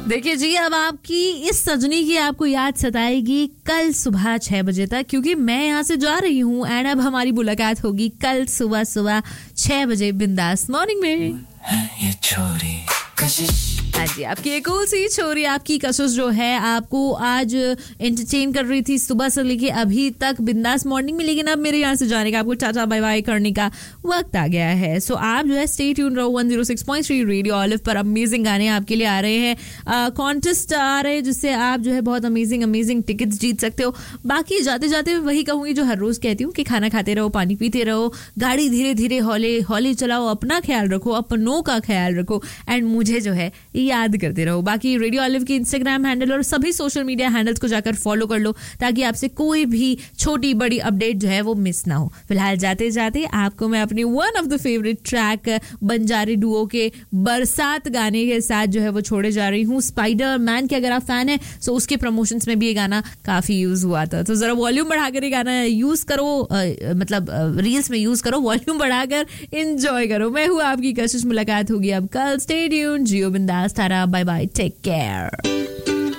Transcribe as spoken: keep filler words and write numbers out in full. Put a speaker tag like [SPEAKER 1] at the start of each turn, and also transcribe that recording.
[SPEAKER 1] देखिए जी, अब आपकी इस सजनी की आपको याद सताएगी कल सुबह छह बजे तक, क्योंकि मैं यहाँ से जा रही हूँ एंड अब हमारी मुलाकात होगी कल सुबह सुबह छह बजे बिंदास मॉर्निंग में।
[SPEAKER 2] ये छोरी
[SPEAKER 1] हाँ जी, आपकी एक और सी छोरी, आपकी कशिश जो है आपको आज एंटरटेन कर रही थी सुबह से लेके अभी तक बिंदास मॉर्निंग में, लेकिन अब मेरे यहाँ से जाने का, आपको टाटा बाय बाय करने का वक्त आ गया है। सो आप जो है स्टे ट्यून रहो one zero six point three radio olive पर। अमेजिंग गाने आपके लिए आ रहे हैं, कॉन्टेस्ट आ रहे हैं जिससे आप जो है बहुत अमेजिंग अमेजिंग टिकट्स जीत सकते हो। बाकी जाते जाते वही कहूंगी जो हर रोज कहती हूँ कि खाना खाते रहो, पानी पीते रहो, गाड़ी धीरे धीरे हौले हौले चलाओ, अपना ख्याल रखो, अपनों का ख्याल रखो एंड मुझे जो है याद करते रहो। बाकी रेडियो ऑलिव की इंस्टाग्राम हैंडल और सभी सोशल मीडिया हैंडल्स को जाकर फॉलो कर लो ताकि आपसे कोई भी छोटी बड़ी अपडेट जो है वो मिस ना हो। फिलहाल जाते जाते आपको मैं अपनी one of the favourite track Banjari Duo के बरसात गाने के साथ जो है वो छोड़े जा रही हूँ। स्पाइडर मैन के अगर आप फैन है तो उसके प्रमोशंस में भी ये गाना काफी यूज हुआ था, तो जरा वॉल्यूम बढ़ाकर ये गाना यूज करो, आ, मतलब रील्स में यूज करो, वॉल्यूम बढ़ाकर एंजॉय करो। मैं हूँ आपकी कशिश, मुलाकात होगी अब कल। स्टे ट्यून्ड, जियो बिंदास, tata bye bye, take care.